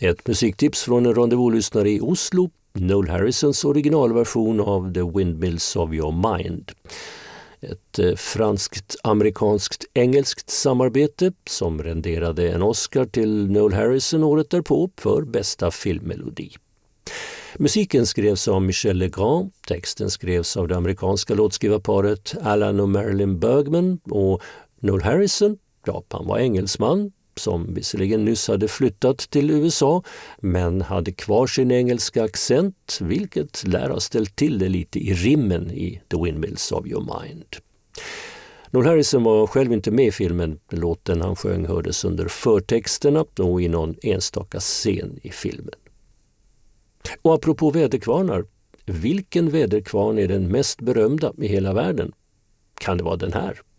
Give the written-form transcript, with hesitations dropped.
Ett musiktips från en rendezvous-lyssnare i Oslo, Noel Harrisons originalversion av The Windmills of Your Mind. Ett franskt-amerikanskt-engelskt samarbete som renderade en Oscar till Noel Harrison året därpå för bästa filmmelodi. Musiken skrevs av Michel Legrand, texten skrevs av det amerikanska låtskrivarparet Alan och Marilyn Bergman och Noel Harrison, han var engelsman som visserligen nyss hade flyttat till USA men hade kvar sin engelska accent, vilket lär ha ställt till det lite i rimmen i The Windmills of Your Mind. Noel Harrison var själv inte med i filmen, låten han sjöng hördes under förtexterna och i någon enstaka scen i filmen. Och apropå väderkvarnar, vilken väderkvarn är den mest berömda i hela världen? Kan det vara den här?